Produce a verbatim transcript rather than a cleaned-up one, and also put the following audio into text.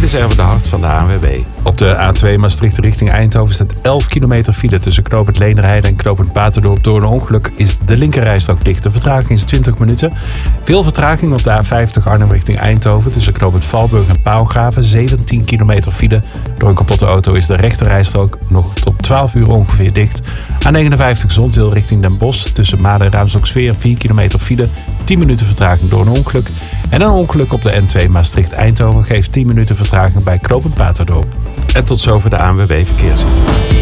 is Erwin de Hart van de A N W B. Op de A twee Maastricht richting Eindhoven staat elf kilometer file tussen knooppunt Leenderheide en knooppunt Baterdorp. Door een ongeluk is de linkerrijstrook dicht. De vertraging is twintig minuten. Veel vertraging op de A vijftig Arnhem richting Eindhoven tussen knooppunt Valburg en Paalgraven. zeventien kilometer file. Door een kapotte auto is de rechterrijstrook nog tot twaalf uur ongeveer dicht. A negenenvijftig Zonzeel richting Den Bosch tussen Maden en Raamsdorpsveer. vier kilometer file. tien minuten vertraging door een ongeluk. En een ongeluk op de N twee Maastricht-Eindhoven geeft tien minuten vertraging bij knooppunt Baterdorp. En tot zover de A N W B Verkeersinformatie.